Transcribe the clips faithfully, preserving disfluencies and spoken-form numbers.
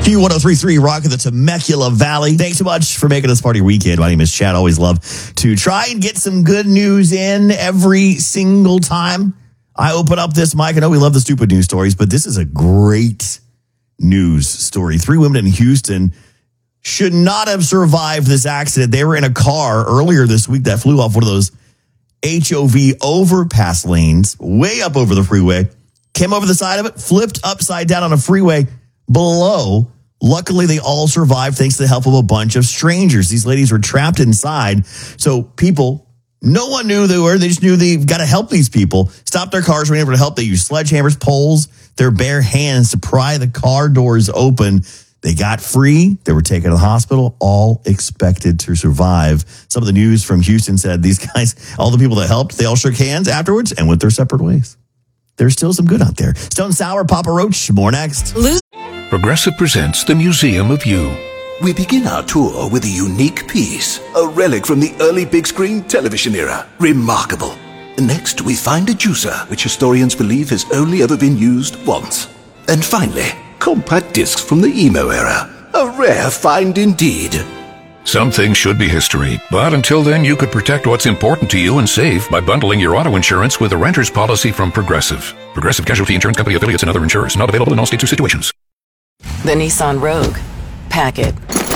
Q one oh three point three, rocking the Temecula Valley. Thanks so much for making us part of your weekend. My name is Chad. Always love to try and get some good news in every single time I open up this mic. I know we love the stupid news stories, but this is a great news story. Three women in Houston should not have survived this accident. They were in a car earlier this week that flew off one of those H O V overpass lanes way up over the freeway, came over the side of it, flipped upside down on a freeway below. Luckily, they all survived thanks to the help of a bunch of strangers. These ladies were trapped inside. So people, no one knew they were. They just knew they've got to help these people. Stopped their cars, were able to help. They used sledgehammers, poles, their bare hands to pry the car doors open. They got free. They were taken to the hospital, all expected to survive. Some of the news from Houston said these guys, all the people that helped, they all shook hands afterwards and went their separate ways. There's still some good out there. Stone Sour, Papa Roach, more next. Progressive presents the Museum of You. We begin our tour with a unique piece, a relic from the early big screen television era. Remarkable. Next, we find a juicer, which historians believe has only ever been used once. And finally, compact discs from the emo era. A rare find indeed. Some things should be history, but until then, you could protect what's important to you and save by bundling your auto insurance with a renter's policy from Progressive. Progressive Casualty Insurance Company affiliates and other insurers. Not available in all states or situations. The Nissan Rogue. Pack it.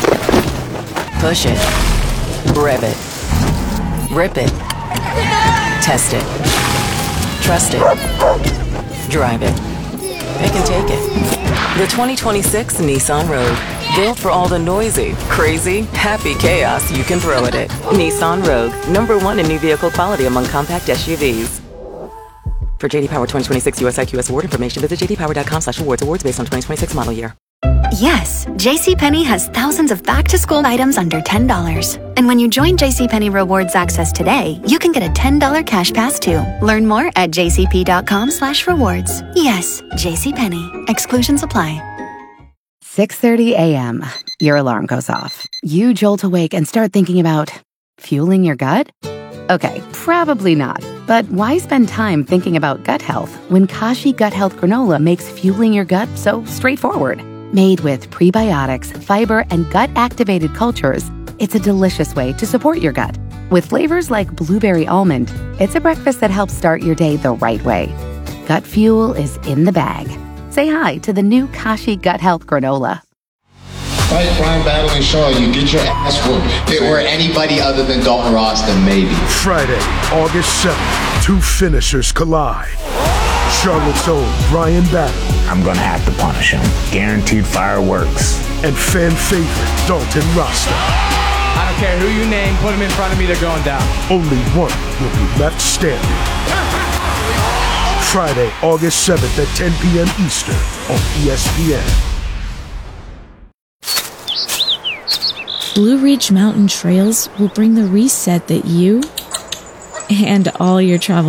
Push it. Rev it. Rip it. Test it. Trust it. Drive it. They can take it. The twenty twenty-six Nissan Rogue. Built for all the noisy, crazy, happy chaos you can throw at it. Nissan Rogue. Number one in new vehicle quality among compact S U Vs. For J D Power twenty twenty-six U S I Q S award information, visit j d power dot com slash awards. Awards based on twenty twenty-six model year. Yes, JCPenney has thousands of back-to-school items under ten dollars. And when you join JCPenney Rewards Access today, you can get a ten dollars cash pass too. Learn more at j c p dot com slash rewards. Yes, JCPenney. Exclusions apply. six thirty a.m. Your alarm goes off. You jolt awake and start thinking about fueling your gut? Okay, probably not. But why spend time thinking about gut health when Kashi Gut Health Granola makes fueling your gut so straightforward? Made with prebiotics, fiber, and gut-activated cultures, it's a delicious way to support your gut. With flavors like blueberry almond, it's a breakfast that helps start your day the right way. Gut fuel is in the bag. Say hi to the new Kashi Gut Health Granola. Fight Brian Battling Shaw, you get your ass whooped. If it were anybody other than Dalton Ross, then maybe. Friday, August seventh, two finishers collide. Charlotte's own Brian Battling. I'm gonna have to punish him. Guaranteed fireworks. And fan favorite Dalton Rasta. I don't care who you name, put him in front of me, they're going down. Only one will be left standing. Friday, August seventh at ten p.m. Eastern on E S P N. Blue Ridge Mountain Trails will bring the reset that you and all your travel